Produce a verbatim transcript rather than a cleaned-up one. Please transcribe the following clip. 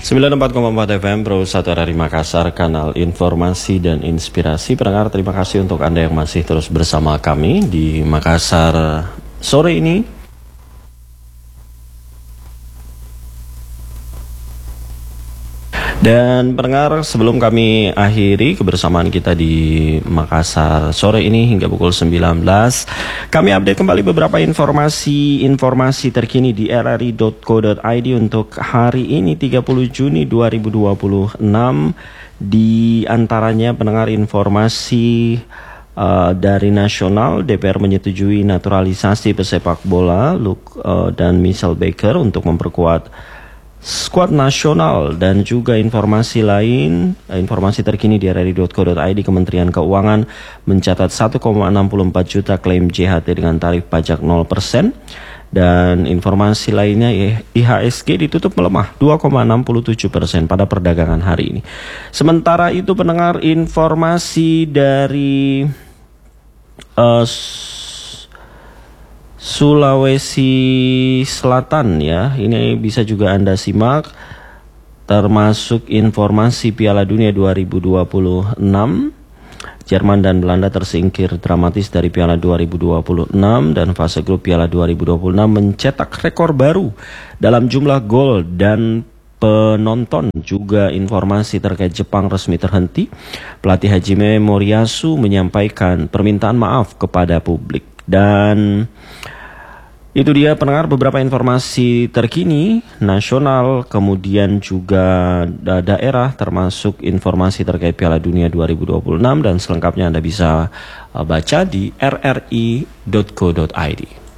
sembilan puluh empat koma empat F M Pro satu R R I Makassar, kanal informasi dan inspirasi. Pendengar, terima kasih untuk Anda yang masih terus bersama kami di Makassar sore ini. Dan pendengar, sebelum kami akhiri kebersamaan kita di Makassar sore ini hingga pukul sembilan belas, kami update kembali beberapa informasi-informasi terkini di r r i dot co dot i d untuk hari ini tiga puluh Juni dua ribu dua puluh enam. Di antaranya pendengar informasi uh, dari nasional, D P R menyetujui naturalisasi pesepak bola Luke uh, dan Michelle Baker untuk memperkuat skuad nasional. Dan juga informasi lain, informasi terkini di r r i dot co dot i d, Kementerian Keuangan mencatat satu koma enam empat juta klaim J H T dengan tarif pajak nol persen. Dan informasi lainnya, I H S G ditutup melemah dua koma enam tujuh persen pada perdagangan hari ini. Sementara itu pendengar, informasi dari uh, Sulawesi Selatan ya, ini bisa juga Anda simak, termasuk informasi Piala Dunia dua ribu dua puluh enam. Jerman dan Belanda tersingkir dramatis dari Piala dua ribu dua puluh enam, dan fase grup Piala dua ribu dua puluh enam mencetak rekor baru dalam jumlah gol dan penonton. Juga informasi terkait Jepang resmi terhenti. Pelatih Hajime Moriyasu menyampaikan permintaan maaf kepada publik. Dan itu dia pendengar beberapa informasi terkini nasional, kemudian juga da daerah, termasuk informasi terkait Piala Dunia dua ribu dua puluh enam, dan selengkapnya Anda bisa baca di r r i dot co dot i d.